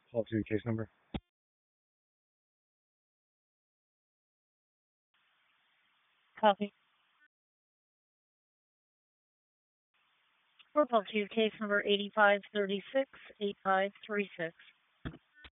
Policy case number. Copy. Report to case number 8536, 8536.